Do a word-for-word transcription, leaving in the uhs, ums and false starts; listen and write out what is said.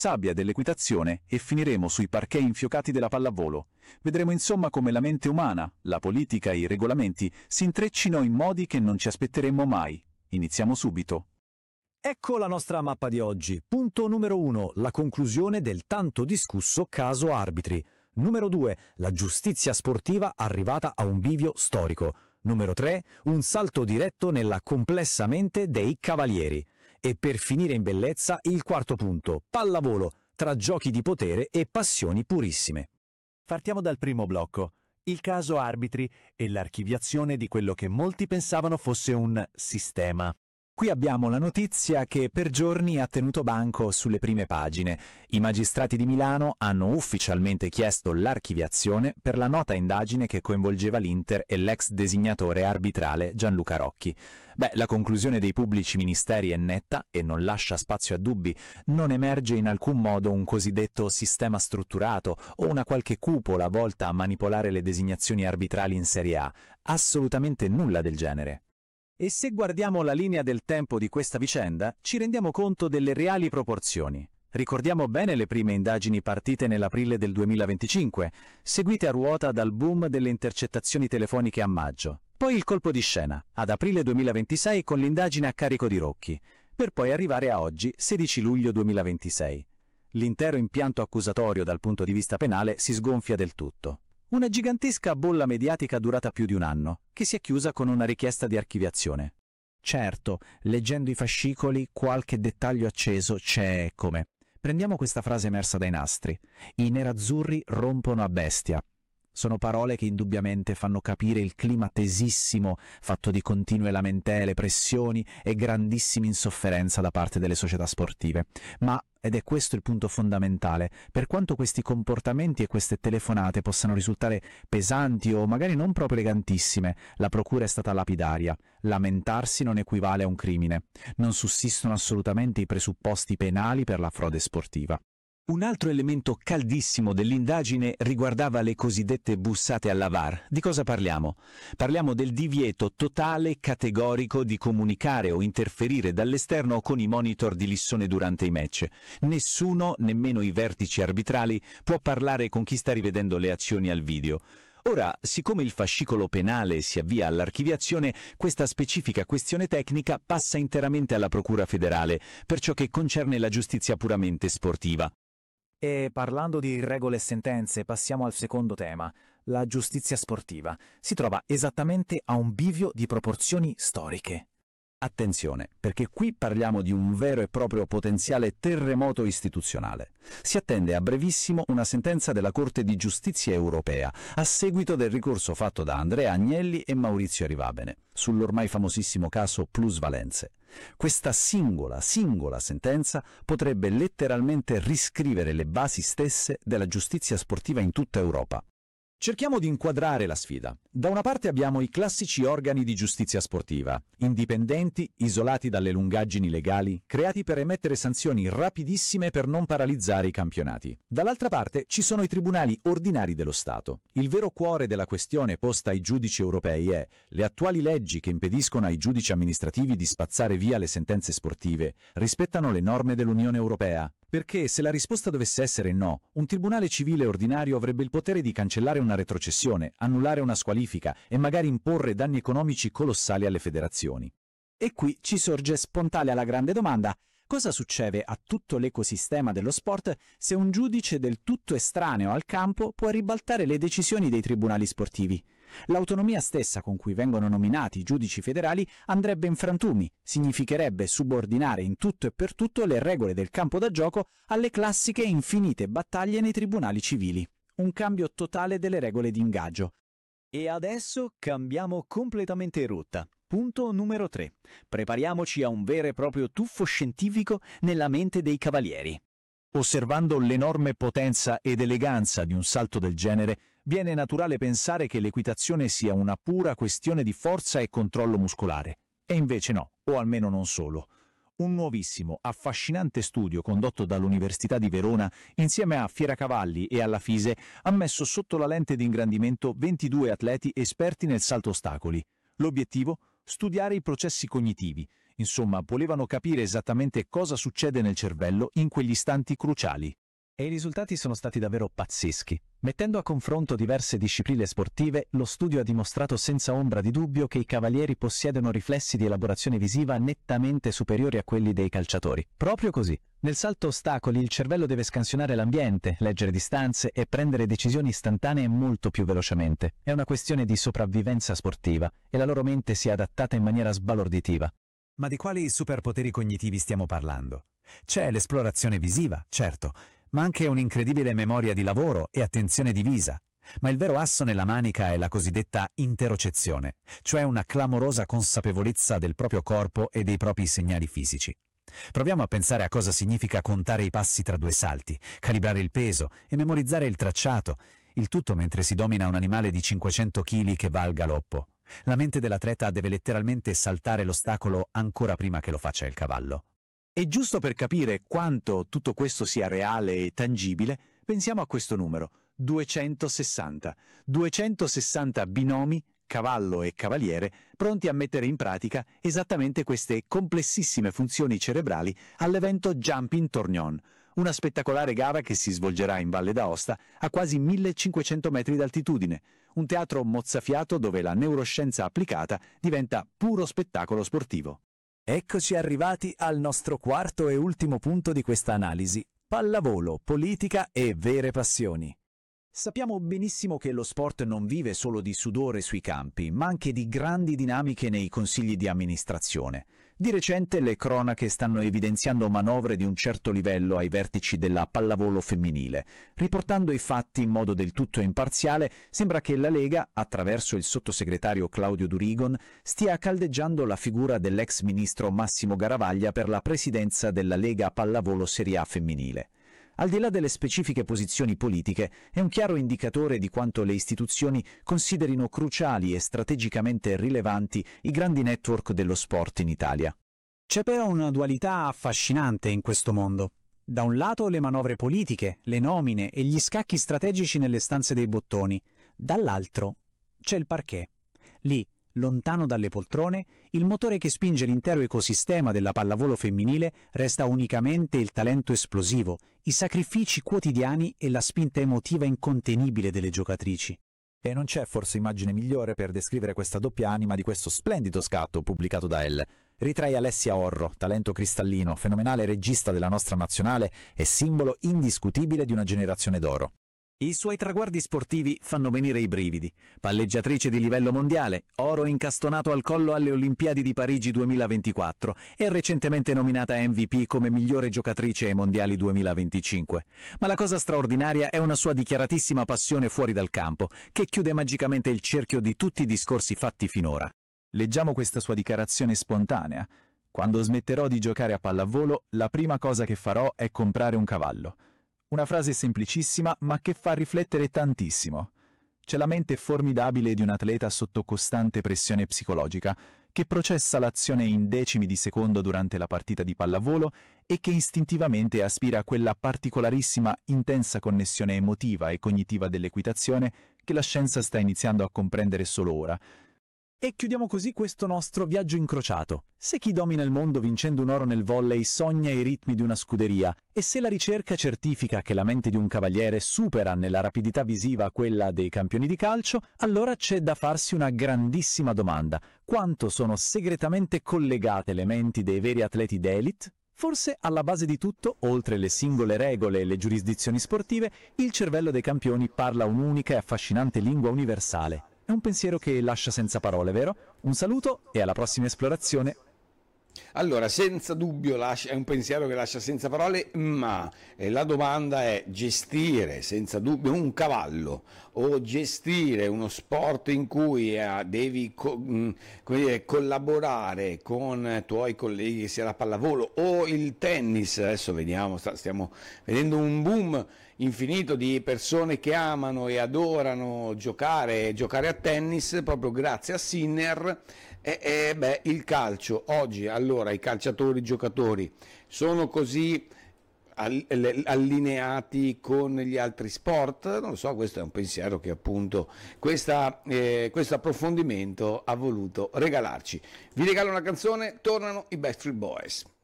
sabbia dell'equitazione e finiremo sui parquet infiocati della pallavolo. Vedremo insomma come la mente umana, la politica e i regolamenti si intreccino in modi che non ci aspetteremmo mai. Iniziamo subito. Ecco la nostra mappa di oggi. Punto numero uno, la conclusione del tanto discusso caso arbitri. Numero due, la giustizia sportiva arrivata a un bivio storico. Numero tre, un salto diretto nella complessa mente dei cavalieri. E per finire in bellezza il quarto punto, pallavolo, tra giochi di potere e passioni purissime. Partiamo dal primo blocco, il caso arbitri e l'archiviazione di quello che molti pensavano fosse un sistema. Qui abbiamo la notizia che per giorni ha tenuto banco sulle prime pagine. I magistrati di Milano hanno ufficialmente chiesto l'archiviazione per la nota indagine che coinvolgeva l'Inter e l'ex designatore arbitrale Gianluca Rocchi. Beh, la conclusione dei pubblici ministeri è netta e non lascia spazio a dubbi. Non emerge in alcun modo un cosiddetto sistema strutturato o una qualche cupola volta a manipolare le designazioni arbitrali in Serie A. Assolutamente nulla del genere. E se guardiamo la linea del tempo di questa vicenda, ci rendiamo conto delle reali proporzioni. Ricordiamo bene le prime indagini partite nell'aprile del duemilaventicinque, seguite a ruota dal boom delle intercettazioni telefoniche a maggio. Poi il colpo di scena, ad aprile duemilaventisei con l'indagine a carico di Rocchi, per poi arrivare a oggi, sedici luglio duemilaventisei. L'intero impianto accusatorio dal punto di vista penale si sgonfia del tutto. Una gigantesca bolla mediatica durata più di un anno, che si è chiusa con una richiesta di archiviazione. Certo, leggendo i fascicoli, qualche dettaglio acceso c'è come. Prendiamo questa frase emersa dai nastri. I nerazzurri rompono a bestia. Sono parole che indubbiamente fanno capire il clima tesissimo, fatto di continue lamentele, pressioni e grandissima insofferenza da parte delle società sportive. Ma, ed è questo il punto fondamentale, per quanto questi comportamenti e queste telefonate possano risultare pesanti o magari non proprio elegantissime, la procura è stata lapidaria. Lamentarsi non equivale a un crimine. Non sussistono assolutamente i presupposti penali per la frode sportiva. Un altro elemento caldissimo dell'indagine riguardava le cosiddette bussate alla V A R. Di cosa parliamo? Parliamo del divieto totale categorico di comunicare o interferire dall'esterno con i monitor di Lissone durante i match. Nessuno, nemmeno i vertici arbitrali, può parlare con chi sta rivedendo le azioni al video. Ora, siccome il fascicolo penale si avvia all'archiviazione, questa specifica questione tecnica passa interamente alla Procura federale, per ciò che concerne la giustizia puramente sportiva. E parlando di regole e sentenze, passiamo al secondo tema, la giustizia sportiva. Si trova esattamente a un bivio di proporzioni storiche. Attenzione, perché qui parliamo di un vero e proprio potenziale terremoto istituzionale. Si attende a brevissimo una sentenza della Corte di Giustizia europea, a seguito del ricorso fatto da Andrea Agnelli e Maurizio Arivabene, sull'ormai famosissimo caso Plusvalenze. Questa singola, singola sentenza potrebbe letteralmente riscrivere le basi stesse della giustizia sportiva in tutta Europa. Cerchiamo di inquadrare la sfida. Da una parte abbiamo i classici organi di giustizia sportiva, indipendenti, isolati dalle lungaggini legali, creati per emettere sanzioni rapidissime per non paralizzare i campionati. Dall'altra parte ci sono i tribunali ordinari dello Stato. Il vero cuore della questione posta ai giudici europei è: le attuali leggi che impediscono ai giudici amministrativi di spazzare via le sentenze sportive rispettano le norme dell'Unione Europea? Perché se la risposta dovesse essere no, un tribunale civile ordinario avrebbe il potere di cancellare una retrocessione, annullare una squalifica e magari imporre danni economici colossali alle federazioni. E qui ci sorge spontanea la grande domanda: cosa succede a tutto l'ecosistema dello sport se un giudice del tutto estraneo al campo può ribaltare le decisioni dei tribunali sportivi? L'autonomia stessa con cui vengono nominati i giudici federali andrebbe in frantumi, significherebbe subordinare in tutto e per tutto le regole del campo da gioco alle classiche e infinite battaglie nei tribunali civili. Un cambio totale delle regole di ingaggio. E adesso cambiamo completamente rotta. Punto numero tre. Prepariamoci a un vero e proprio tuffo scientifico nella mente dei cavalieri. Osservando l'enorme potenza ed eleganza di un salto del genere, viene naturale pensare che l'equitazione sia una pura questione di forza e controllo muscolare. E invece no, o almeno non solo. Un nuovissimo, affascinante studio condotto dall'Università di Verona, insieme a Fieracavalli e alla FISE, ha messo sotto la lente di ingrandimento ventidue atleti esperti nel salto ostacoli. L'obiettivo? Studiare i processi cognitivi, Insomma, volevano capire esattamente cosa succede nel cervello in quegli istanti cruciali. E i risultati sono stati davvero pazzeschi. Mettendo a confronto diverse discipline sportive, lo studio ha dimostrato senza ombra di dubbio che i cavalieri possiedono riflessi di elaborazione visiva nettamente superiori a quelli dei calciatori. Proprio così. Nel salto ostacoli il cervello deve scansionare l'ambiente, leggere distanze e prendere decisioni istantanee molto più velocemente. È una questione di sopravvivenza sportiva e la loro mente si è adattata in maniera sbalorditiva. Ma di quali superpoteri cognitivi stiamo parlando? C'è l'esplorazione visiva, certo, ma anche un'incredibile memoria di lavoro e attenzione divisa. Ma il vero asso nella manica è la cosiddetta interocezione, cioè una clamorosa consapevolezza del proprio corpo e dei propri segnali fisici. Proviamo a pensare a cosa significa contare i passi tra due salti, calibrare il peso e memorizzare il tracciato, il tutto mentre si domina un animale di cinquecento chili che va al galoppo. La mente dell'atleta deve letteralmente saltare l'ostacolo ancora prima che lo faccia il cavallo. E giusto per capire quanto tutto questo sia reale e tangibile, pensiamo a questo numero, duecentosessanta. duecentosessanta binomi, cavallo e cavaliere, pronti a mettere in pratica esattamente queste complessissime funzioni cerebrali all'evento Jumping Tournon, una spettacolare gara che si svolgerà in Valle d'Aosta a quasi millecinquecento metri d'altitudine, un teatro mozzafiato dove la neuroscienza applicata diventa puro spettacolo sportivo. Eccoci arrivati al nostro quarto e ultimo punto di questa analisi: pallavolo, politica e vere passioni. Sappiamo benissimo che lo sport non vive solo di sudore sui campi, ma anche di grandi dinamiche nei consigli di amministrazione. Di recente le cronache stanno evidenziando manovre di un certo livello ai vertici della pallavolo femminile. Riportando i fatti in modo del tutto imparziale, sembra che la Lega, attraverso il sottosegretario Claudio Durigon, stia caldeggiando la figura dell'ex ministro Massimo Garavaglia per la presidenza della Lega Pallavolo Serie A femminile. Al di là delle specifiche posizioni politiche, è un chiaro indicatore di quanto le istituzioni considerino cruciali e strategicamente rilevanti i grandi network dello sport in Italia. C'è però una dualità affascinante in questo mondo. Da un lato le manovre politiche, le nomine e gli scacchi strategici nelle stanze dei bottoni, dall'altro c'è il parquet. Lì, lontano dalle poltrone, il motore che spinge l'intero ecosistema della pallavolo femminile resta unicamente il talento esplosivo, i sacrifici quotidiani e la spinta emotiva incontenibile delle giocatrici. E non c'è forse immagine migliore per descrivere questa doppia anima di questo splendido scatto pubblicato da Elle. Ritrae Alessia Orro, talento cristallino, fenomenale regista della nostra nazionale e simbolo indiscutibile di una generazione d'oro. I suoi traguardi sportivi fanno venire i brividi. Palleggiatrice di livello mondiale, oro incastonato al collo alle Olimpiadi di Parigi duemilaventiquattro e recentemente nominata M V P come migliore giocatrice ai Mondiali duemilaventicinque. Ma la cosa straordinaria è una sua dichiaratissima passione fuori dal campo, che chiude magicamente il cerchio di tutti i discorsi fatti finora. Leggiamo questa sua dichiarazione spontanea. Quando smetterò di giocare a pallavolo, la prima cosa che farò è comprare un cavallo. Una frase semplicissima, ma che fa riflettere tantissimo. C'è la mente formidabile di un atleta sotto costante pressione psicologica, che processa l'azione in decimi di secondo durante la partita di pallavolo e che istintivamente aspira a quella particolarissima, intensa connessione emotiva e cognitiva dell'equitazione che la scienza sta iniziando a comprendere solo ora. E chiudiamo così questo nostro viaggio incrociato. Se chi domina il mondo vincendo un oro nel volley sogna i ritmi di una scuderia, e se la ricerca certifica che la mente di un cavaliere supera nella rapidità visiva quella dei campioni di calcio, allora c'è da farsi una grandissima domanda: quanto sono segretamente collegate le menti dei veri atleti d'élite? Forse alla base di tutto, oltre le singole regole e le giurisdizioni sportive, il cervello dei campioni parla un'unica e affascinante lingua universale. È un pensiero che lascia senza parole, vero? Un saluto e alla prossima esplorazione. Allora, senza dubbio lascia, è un pensiero che lascia senza parole, ma eh, la domanda è: gestire senza dubbio un cavallo o gestire uno sport in cui eh, devi co- mh, come dire, collaborare con tuoi colleghi, sia la pallavolo o il tennis. Adesso vediamo, sta, stiamo vedendo un boom infinito di persone che amano e adorano giocare, giocare a tennis proprio grazie a Sinner. E, e beh, il calcio oggi, allora i calciatori, i giocatori sono così allineati con gli altri sport? Non lo so, questo è un pensiero che appunto questa, eh, questo approfondimento ha voluto regalarci. Vi regalo una canzone, tornano i Backstreet Boys.